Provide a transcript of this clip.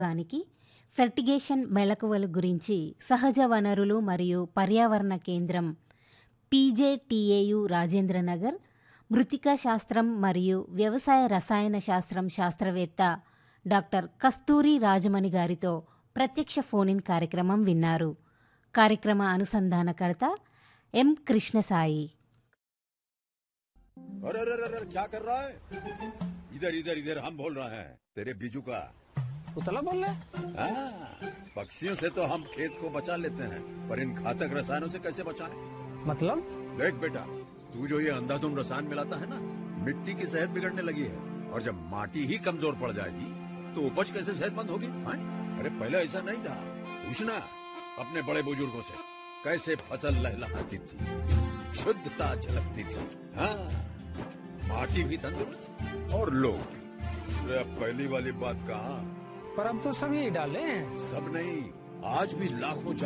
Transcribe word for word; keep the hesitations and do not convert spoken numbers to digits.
దానికి ఫెర్టిగేషన్ మెళకువల గురించి సహజ వనరులు మరియు పర్యావరణ కేంద్రం పీజేటీఏయు రాజేంద్రనగర్, మృతికా శాస్త్రం మరియు వ్యవసాయ రసాయన శాస్త్రం శాస్త్రవేత్త డాక్టర్ కస్తూరి రాజమణి గారితో ప్రత్యక్ష ఫోన్-ఇన్ కార్యక్రమం విన్నారు. కార్యక్రమ అనుసంధానకర్త ఎం కృష్ణసాయి. अरे अरे अरे अरे, क्या कर रहा है? इधर इधर इधर हम बोल रहे हैं तेरे बीजू का। उतला बोल रहा है? हाँ, पक्षियों से तो हम खेत को बचा लेते हैं, पर इन घातक रसायनों से कैसे बचाएं? मतलब? देख बेटा, तू जो ये अंधाधुंध रसायन मिलाता है ना, मिट्टी की सेहत बिगड़ने लगी है। और जब माटी ही कमजोर पड़ जाएगी तो उपज कैसे सेहतमंद होगी? हाँ? अरे पहले ऐसा नहीं था। पूछना अपने बड़े बुजुर्गों से, कैसे फसल लहलहाती थी, शुद्धता झलकती थी। हाँ, माटी भी तंदुरुस्त और लोग भी। अरे अब पहली वाली बात कहाँ? पर अब तो सभी डाले हैं। सब नहीं, आज भी लाखों